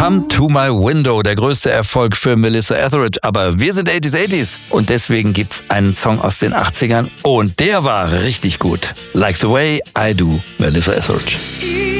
Come to my window, der größte Erfolg für Melissa Etheridge. Aber wir sind 80s und deswegen gibt's einen Song aus den 80ern und der war richtig gut. Like the way I do, Melissa Etheridge.